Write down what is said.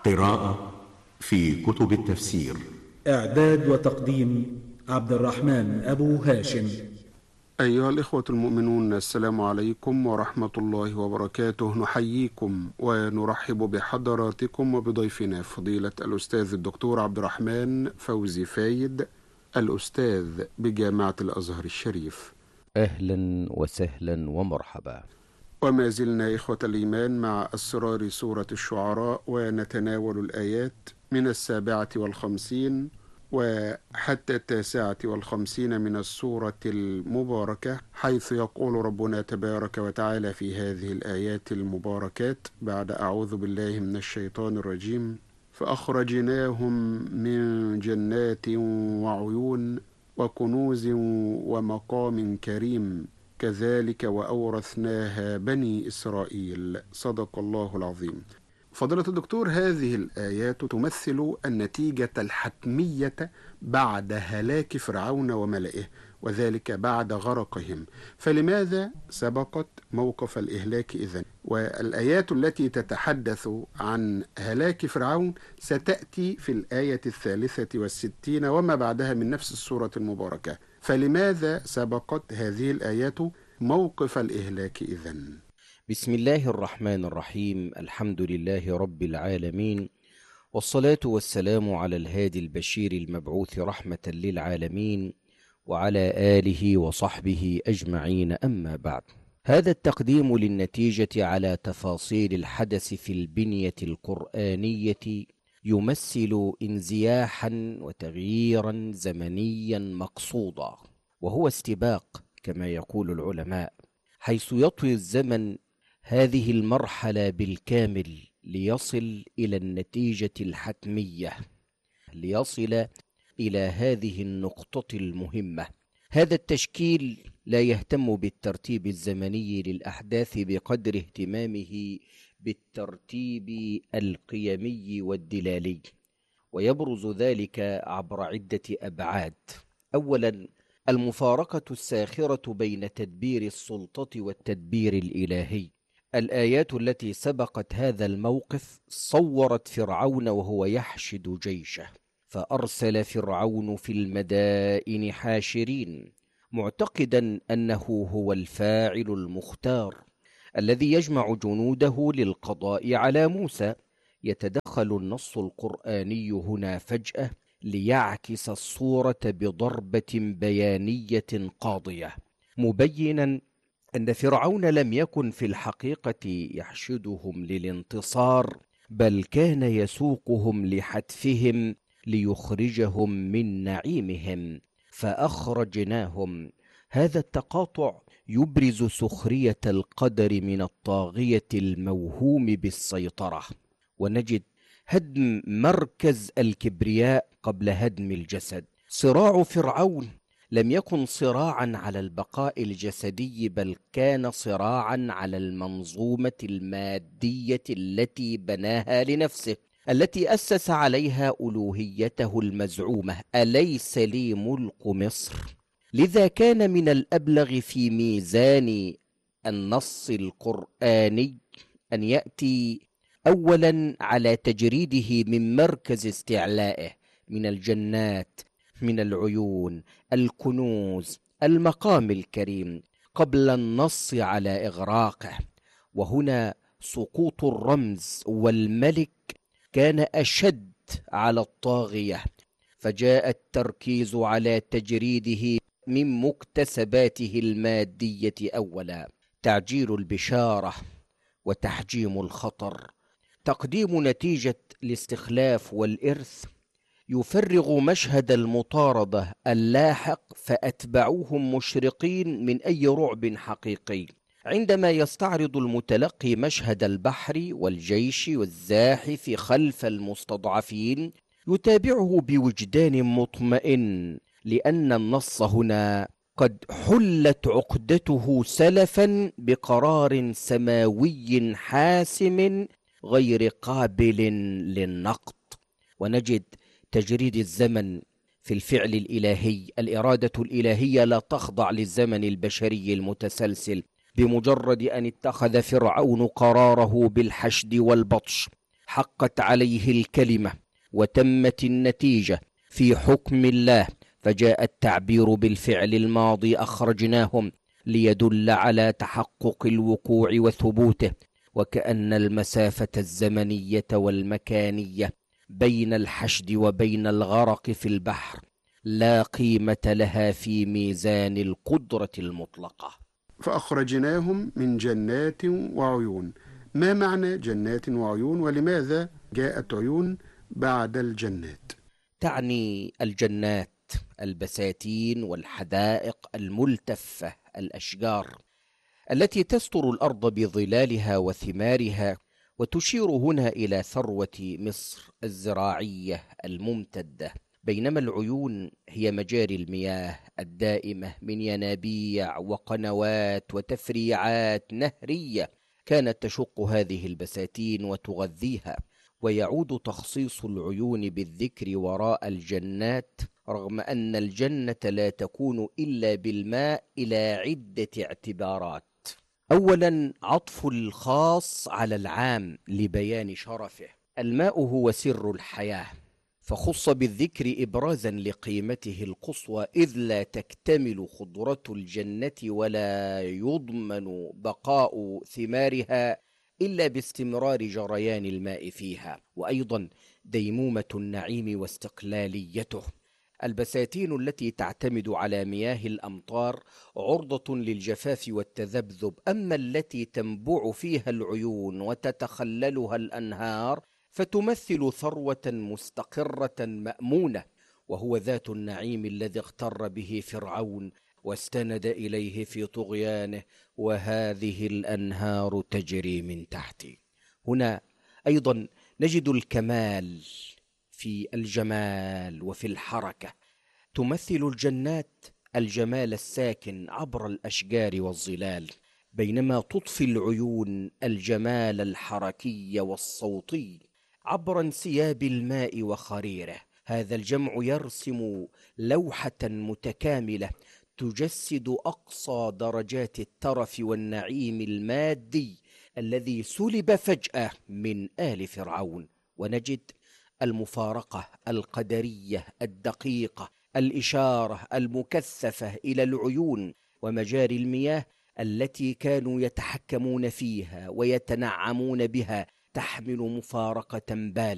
قراءة في كتب التفسير. إعداد وتقديم عبد الرحمن أبو هاشم. أيها الإخوة المؤمنون، السلام عليكم ورحمة الله وبركاته. نحييكم ونرحب بحضراتكم وبضيفنا فضيلة الأستاذ الدكتور عبد الرحمن فوزي فايد، الأستاذ بجامعة الأزهر الشريف. أهلا وسهلا ومرحبا. وما زلنا إخوة الإيمان مع أسرار سورة الشعراء، ونتناول الآيات من 57 وحتى 59 من السورة المباركة، حيث يقول ربنا تبارك وتعالى في هذه الآيات المباركات بعد أعوذ بالله من الشيطان الرجيم: فأخرجناهم من جنات وعيون وكنوز ومقام كريم كذلك وأورثناها بني إسرائيل. صدق الله العظيم. فضيلة الدكتور، هذه الآيات تمثل النتيجة الحتمية بعد هلاك فرعون وملئه، وذلك بعد غرقهم، فلماذا سبقت موقف الإهلاك إذن؟ والآيات التي تتحدث عن هلاك فرعون ستأتي في الآية 63 وما بعدها من نفس السورة المباركة، فلماذا سبقت هذه الآيات موقف الإهلاك إذن؟ بسم الله الرحمن الرحيم. الحمد لله رب العالمين، والصلاة والسلام على الهادي البشير المبعوث رحمة للعالمين، وعلى آله وصحبه أجمعين. أما بعد، هذا التقديم للنتيجة على تفاصيل الحدث في البنية القرآنية يمثل انزياحا وتغييرا زمنيا مقصودا، وهو استباق كما يقول العلماء، حيث يطوي الزمن هذه المرحلة بالكامل ليصل إلى النتيجة الحتمية، ليصل إلى هذه النقطة المهمة. هذا التشكيل لا يهتم بالترتيب الزمني للأحداث بقدر اهتمامه بالترتيب القيمي والدلالي، ويبرز ذلك عبر عدة أبعاد. أولا، المفارقة الساخرة بين تدبير السلطة والتدبير الإلهي. الآيات التي سبقت هذا الموقف صورت فرعون وهو يحشد جيشه، فأرسل فرعون في المدائن حاشرين، معتقدا أنه هو الفاعل المختار الذي يجمع جنوده للقضاء على موسى. يتدخل النص القرآني هنا فجأة ليعكس الصورة بضربة بيانية قاضية، مبينا أن فرعون لم يكن في الحقيقة يحشدهم للانتصار، بل كان يسوقهم لحتفهم ليخرجهم من نعيمهم. فأخرجناهم. هذا التقاطع يبرز سخرية القدر من الطاغية الموهوم بالسيطرة، ونجد هدم مركز الكبرياء قبل هدم الجسد. صراع فرعون لم يكن صراعا على البقاء الجسدي، بل كان صراعا على المنظومة المادية التي بناها لنفسه، التي أسس عليها ألوهيته المزعومة: أليس لي ملك مصر؟ لذا كان من الأبلغ في ميزان النص القرآني أن يأتي أولا على تجريده من مركز استعلائه، من الجنات، من العيون، الكنوز، المقام الكريم، قبل النص على إغراقه. وهنا سقوط الرمز والملك كان أشد على الطاغية، فجاء التركيز على تجريده من مكتسباته المادية أولا: تعجيل البشارة وتحجيم الخطر، تقديم نتيجة الاستخلاف والإرث، يفرغ مشهد المطاردة اللاحق، فأتبعوهم مشرقين من أي رعب حقيقي. عندما يستعرض المتلقي مشهد البحر والجيش والزاحف خلف المستضعفين، يتابعه بوجدان مطمئن، لأن النص هنا قد حلت عقدته سلفا بقرار سماوي حاسم غير قابل للنقد. ونجد تجريد الزمن في الفعل الإلهي. الإرادة الإلهية لا تخضع للزمن البشري المتسلسل. بمجرد أن اتخذ فرعون قراره بالحشد والبطش، حقت عليه الكلمة وتمت النتيجة في حكم الله، فجاء التعبير بالفعل الماضي أخرجناهم ليدل على تحقق الوقوع وثبوته، وكأن المسافة الزمنية والمكانية بين الحشد وبين الغرق في البحر لا قيمة لها في ميزان القدرة المطلقة. فأخرجناهم من جنات وعيون. ما معنى جنات وعيون، ولماذا جاءت عيون بعد الجنات؟ تعني الجنات البساتين والحدائق الملتفة، الأشجار التي تستر الأرض بظلالها وثمارها، وتشير هنا إلى ثروة مصر الزراعية الممتدة، بينما العيون هي مجاري المياه الدائمة من ينابيع وقنوات وتفريعات نهرية كانت تشق هذه البساتين وتغذيها. ويعود تخصيص العيون بالذكر وراء الجنات، رغم أن الجنة لا تكون إلا بالماء، إلى عدة اعتبارات. أولا، عطف الخاص على العام لبيان شرفه. الماء هو سر الحياة، فخص بالذكر إبرازا لقيمته القصوى، إذ لا تكتمل خضرة الجنة ولا يضمن بقاء ثمارها إلا باستمرار جريان الماء فيها، وأيضا ديمومة النعيم واستقلاليته. البساتين التي تعتمد على مياه الأمطار عرضة للجفاف والتذبذب، أما التي تنبع فيها العيون وتتخللها الأنهار فتمثل ثروة مستقرة مأمونة، وهو ذات النعيم الذي اغتر به فرعون واستند إليه في طغيانه، وهذه الأنهار تجري من تحتي. هنا أيضا نجد الكمال في الجمال وفي الحركة. تمثل الجنات الجمال الساكن عبر الأشجار والظلال، بينما تضفي العيون الجمال الحركي والصوتي عبر انسياب الماء وخريره. هذا الجمع يرسم لوحة متكاملة تجسد أقصى درجات الترف والنعيم المادي الذي سلب فجأة من آل فرعون. ونجد المفارقة القدرية الدقيقة، الإشارة المكثفة إلى العيون ومجاري المياه التي كانوا يتحكمون فيها ويتنعمون بها، تحمل مفارقة بالغة